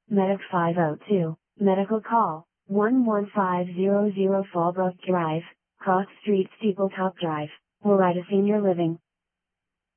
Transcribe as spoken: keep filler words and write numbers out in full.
Medic five oh two, medical call, one one five zero zero Fallbrook Drive, Cross Street Steepletop Drive, Warida Senior Living.